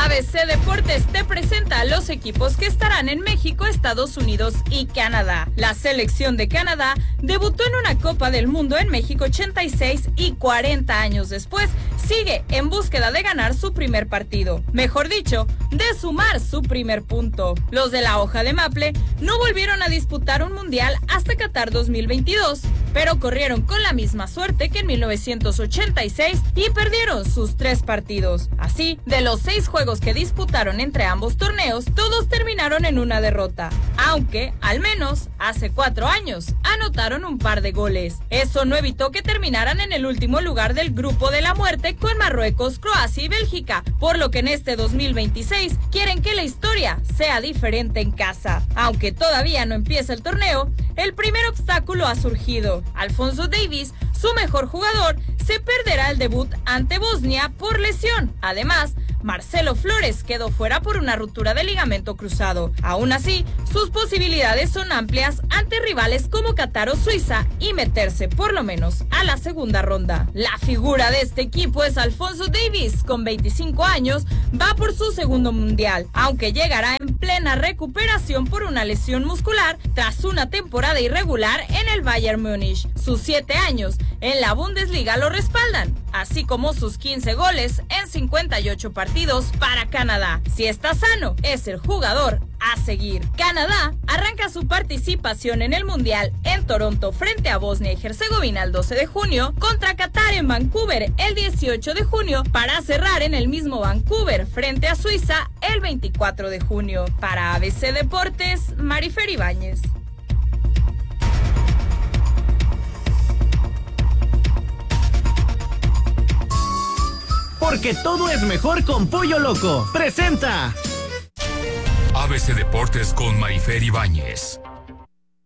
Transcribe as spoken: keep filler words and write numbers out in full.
A B C Deportes te presenta a los equipos que estarán en México, Estados Unidos y Canadá. La selección de Canadá debutó en una Copa del Mundo en México ochenta y seis y cuarenta años después sigue en búsqueda de ganar su primer partido. Mejor dicho, de sumar su primer punto. Los de la hoja de Maple no volvieron a disputar un mundial hasta Qatar dos mil veintidós, pero corrieron con la misma suerte que en mil novecientos ochenta y seis y perdieron sus tres partidos. Así, de los seis juegos que disputaron entre ambos torneos, todos terminaron en una derrota, aunque, al menos, hace cuatro años, anotaron un par de goles. Eso no evitó que terminaran en el último lugar del grupo de la muerte con Marruecos, Croacia y Bélgica, por lo que en este dos mil veintiséis quieren que la historia sea diferente en casa. Aunque todavía no empieza el torneo, el primer obstáculo ha surgido. Alfonso Davies, su mejor jugador, se perderá el debut ante Bosnia por lesión. Además, Marcelo Flores quedó fuera por una ruptura de ligamento cruzado. Aún así, sus posibilidades son amplias ante rivales como Qatar o Suiza y meterse por lo menos a la segunda ronda. La figura de este equipo es Alfonso Davies, con veinticinco años, va por su segundo mundial, aunque llegará en plena recuperación por una lesión muscular tras una temporada irregular en el Bayern Múnich. Sus siete años en la Bundesliga lo respaldan, así como sus quince goles en cincuenta y ocho partidos para Canadá. Si está sano, es el jugador a seguir. Canadá arranca su participación en el Mundial en Toronto frente a Bosnia y Herzegovina el doce de junio, contra Qatar en Vancouver el dieciocho de junio, para cerrar en el mismo Vancouver frente a Suiza el veinticuatro de junio. Para A B C Deportes, Marifer Ibáñez. Porque todo es mejor con Pollo Loco. ¡Presenta! A B C Deportes con Marifer Ibáñez.